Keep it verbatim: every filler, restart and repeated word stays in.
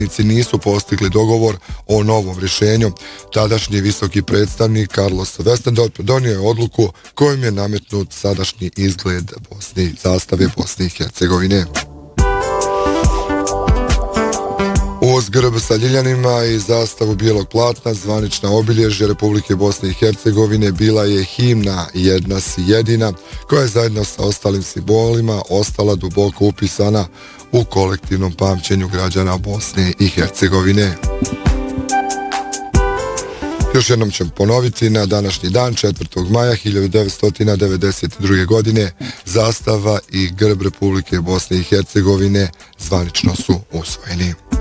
nisu postigli dogovor o novom rješenju. Tadašnji visoki predstavnik Carlos Westendorp donio je odluku kojim je nametnut sadašnji izgled Bosne, zastave Bosne i Hercegovine. Uz grb sa ljiljanima i zastavu bijelog platna, zvanična obilježja Republike Bosne i Hercegovine bila je himna Jedna si jedina, koja je zajedno sa ostalim simbolima ostala duboko upisana u kolektivnom pamćenju građana Bosne i Hercegovine. Još jednom ćemo ponoviti, na današnji dan, četvrtog maja hiljadu devetsto devedeset druge. godine, zastava i grb Republike Bosne i Hercegovine zvanično su usvojeni.